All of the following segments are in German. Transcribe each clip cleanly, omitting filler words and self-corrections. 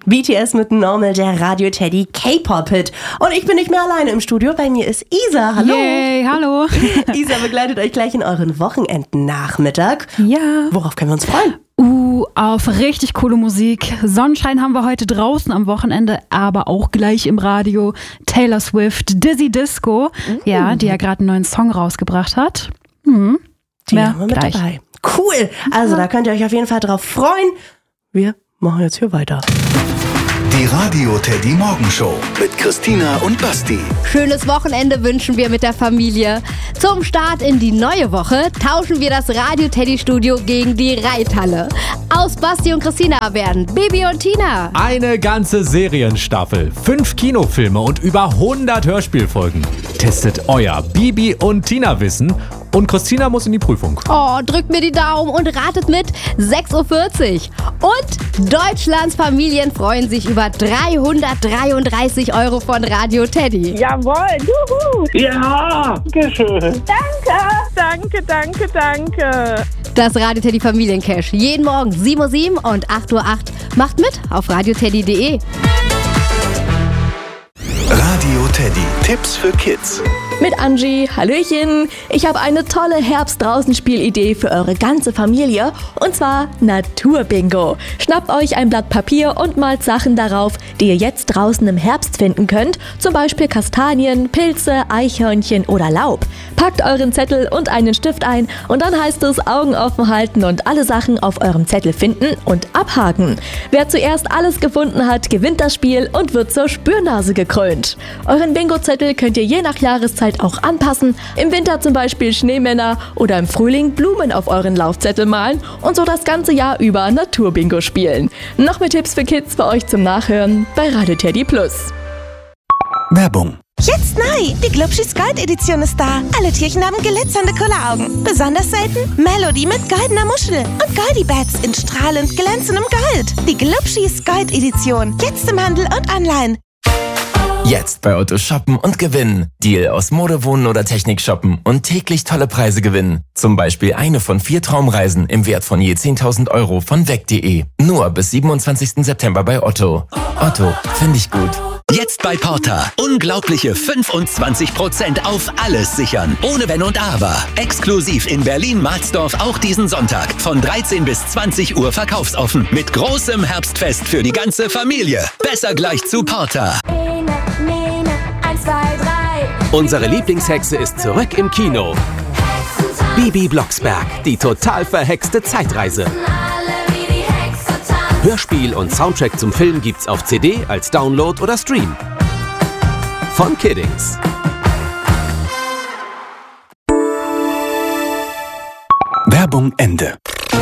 BTS mit Normal, der Radio Teddy K-Pop-Hit. Und ich bin nicht mehr alleine im Studio. Bei mir ist Isa. Hallo. Yay, hallo. Isa begleitet euch gleich in euren Wochenendnachmittag. Ja. Worauf können wir uns freuen? Auf richtig coole Musik. Sonnenschein haben wir heute draußen am Wochenende, aber auch gleich im Radio. Taylor Swift, Dizzy Disco, ja, die ja gerade einen neuen Song rausgebracht hat. Die haben wir mit dabei. Cool. Also da könnt ihr euch auf jeden Fall drauf freuen. Wir machen jetzt hier weiter. Die Radio Teddy Morgenshow mit Christina und Basti. Schönes Wochenende wünschen wir mit der Familie. Zum Start in die neue Woche tauschen wir das Radio Teddy Studio gegen die Reithalle. Aus Basti und Christina werden Bibi und Tina. Eine ganze Serienstaffel, 5 Kinofilme und über 100 Hörspielfolgen. Testet euer Bibi und Tina Wissen und Christina muss in die Prüfung. Oh, drückt mir die Daumen und ratet mit 6.40 Uhr. Und Deutschlands Familien freuen sich über 333 € von Radio Teddy. Jawohl, juhu. Ja, dankeschön. Danke. Das Radio Teddy Familiencash. Jeden Morgen 7.07 Uhr und 8.08 Uhr. Macht mit auf radioteddy.de. Radio Teddy. Tipps für Kids. Mit Angie, Hallöchen. Ich habe eine tolle Herbst-Draußen-Spielidee für eure ganze Familie, und zwar Naturbingo. Schnappt euch ein Blatt Papier und malt Sachen darauf, die ihr jetzt draußen im Herbst finden könnt, zum Beispiel Kastanien, Pilze, Eichhörnchen oder Laub. Packt euren Zettel und einen Stift ein und dann heißt es Augen offen halten und alle Sachen auf eurem Zettel finden und abhaken. Wer zuerst alles gefunden hat, gewinnt das Spiel und wird zur Spürnase gekrönt. Euren Bingo-Zettel könnt ihr je nach Jahreszeit auch anpassen. Im Winter zum Beispiel Schneemänner oder im Frühling Blumen auf euren Laufzettel malen und so das ganze Jahr über Naturbingo spielen. Noch mehr Tipps für Kids für euch zum Nachhören bei Radio Teddy Plus. Werbung. Jetzt neu! Die Glubschis Gold-Edition ist da. Alle Tierchen haben glitzernde Kulleraugen. Besonders selten Melody mit goldener Muschel und Goldie-Bats in strahlend glänzendem Gold. Die Glubschis Gold-Edition. Jetzt im Handel und online. Jetzt bei Otto shoppen und gewinnen. Deal aus Modewohnen oder Technik shoppen und täglich tolle Preise gewinnen. Zum Beispiel eine von 4 Traumreisen im Wert von je 10.000 € von weg.de. Nur bis 27. September bei Otto. Otto, finde ich gut. Jetzt bei Porta. Unglaubliche 25% auf alles sichern. Ohne Wenn und Aber. Exklusiv in Berlin-Marsdorf auch diesen Sonntag. Von 13 bis 20 Uhr verkaufsoffen. Mit großem Herbstfest für die ganze Familie. Besser gleich zu Porta. Nene, 1, 2, 3. Unsere Lieblingshexe ist zurück im Kino. Bibi Blocksberg, die total verhexte Zeitreise. Hörspiel und Soundtrack zum Film gibt's auf CD, als Download oder Stream. Von Kiddings. Werbung Ende.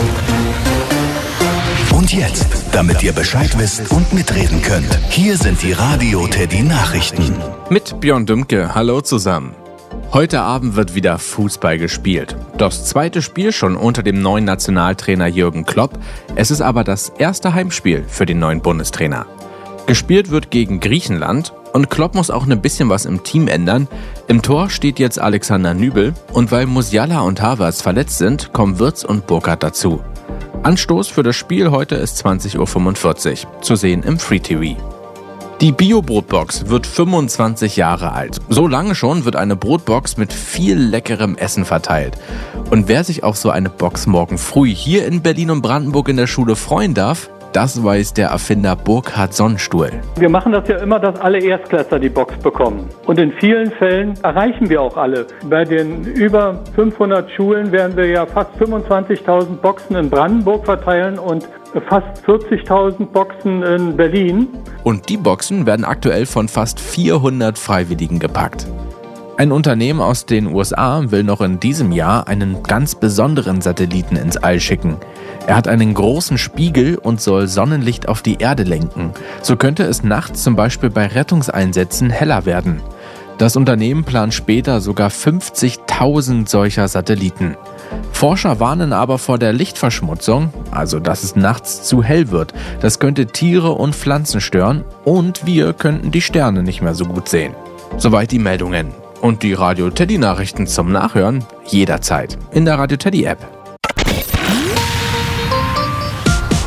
Und jetzt, damit ihr Bescheid wisst und mitreden könnt, hier sind die Radio Teddy Nachrichten. Mit Björn Dümke, hallo zusammen. Heute Abend wird wieder Fußball gespielt. Das zweite Spiel schon unter dem neuen Nationaltrainer Jürgen Klopp. Es ist aber das erste Heimspiel für den neuen Bundestrainer. Gespielt wird gegen Griechenland und Klopp muss auch ein bisschen was im Team ändern. Im Tor steht jetzt Alexander Nübel und weil Musiala und Havertz verletzt sind, kommen Wirtz und Burkhardt dazu. Anstoß für das Spiel heute ist 20.45 Uhr, zu sehen im Free TV. Die Bio-Brotbox wird 25 Jahre alt. So lange schon wird eine Brotbox mit viel leckerem Essen verteilt. Und wer sich auf so eine Box morgen früh hier in Berlin und Brandenburg in der Schule freuen darf, das weiß der Erfinder Burkhard Sonnenstuhl. Wir machen das ja immer, dass alle Erstklässler die Box bekommen. Und in vielen Fällen erreichen wir auch alle. Bei den über 500 Schulen werden wir ja fast 25.000 Boxen in Brandenburg verteilen und fast 40.000 Boxen in Berlin. Und die Boxen werden aktuell von fast 400 Freiwilligen gepackt. Ein Unternehmen aus den USA will noch in diesem Jahr einen ganz besonderen Satelliten ins All schicken. Er hat einen großen Spiegel und soll Sonnenlicht auf die Erde lenken. So könnte es nachts zum Beispiel bei Rettungseinsätzen heller werden. Das Unternehmen plant später sogar 50.000 solcher Satelliten. Forscher warnen aber vor der Lichtverschmutzung, also dass es nachts zu hell wird. Das könnte Tiere und Pflanzen stören und wir könnten die Sterne nicht mehr so gut sehen. Soweit die Meldungen. Und die Radio Teddy Nachrichten zum Nachhören jederzeit in der Radio Teddy App.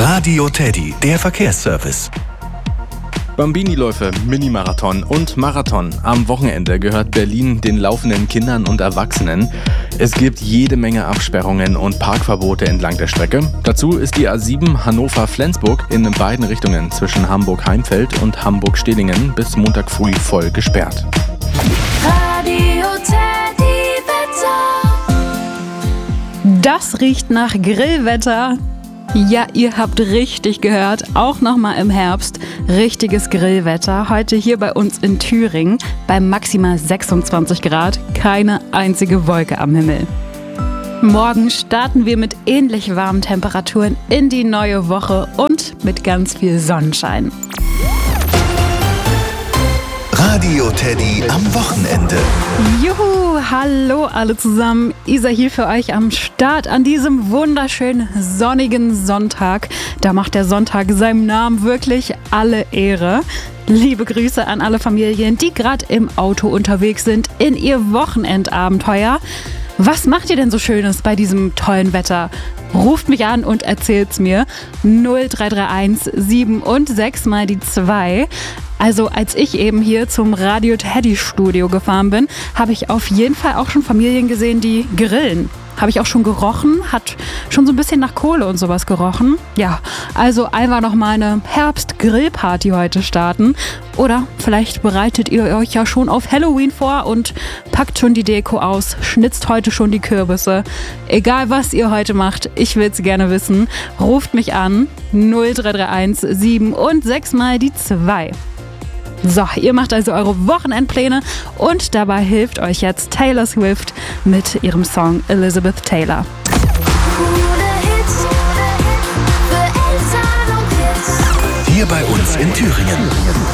Radio Teddy, der Verkehrsservice. Bambini-Läufe, Minimarathon und Marathon. Am Wochenende gehört Berlin den laufenden Kindern und Erwachsenen. Es gibt jede Menge Absperrungen und Parkverbote entlang der Strecke. Dazu ist die A7 Hannover-Flensburg in beiden Richtungen zwischen Hamburg-Heimfeld und Hamburg-Stehlingen bis Montag früh voll gesperrt. Radio Teddy Wetter. Das riecht nach Grillwetter. Ja, ihr habt richtig gehört, auch nochmal im Herbst. Richtiges Grillwetter. Heute hier bei uns in Thüringen bei maximal 26 Grad. Keine einzige Wolke am Himmel. Morgen starten wir mit ähnlich warmen Temperaturen in die neue Woche und mit ganz viel Sonnenschein. Radio Teddy am Wochenende. Juhu, hallo alle zusammen. Isa hier für euch am Start an diesem wunderschönen sonnigen Sonntag. Da macht der Sonntag seinem Namen wirklich alle Ehre. Liebe Grüße an alle Familien, die gerade im Auto unterwegs sind in ihr Wochenendabenteuer. Was macht ihr denn so Schönes bei diesem tollen Wetter? Ruft mich an und erzählt's mir. 0331 7 und 6 mal die 2. Also als ich eben hier zum Radio Teddy Studio gefahren bin, habe ich auf jeden Fall auch schon Familien gesehen, die grillen. Habe ich auch schon gerochen, hat schon so ein bisschen nach Kohle und sowas gerochen. Ja, also einfach noch mal eine Herbst-Grillparty heute starten. Oder vielleicht bereitet ihr euch ja schon auf Halloween vor und packt schon die Deko aus, schnitzt heute schon die Kürbisse. Egal was ihr heute macht, ich will's gerne wissen. Ruft mich an, 0331 7 und 6 mal die 2. So, ihr macht also eure Wochenendpläne und dabei hilft euch jetzt Taylor Swift mit ihrem Song Elizabeth Taylor. Hier bei uns in Thüringen.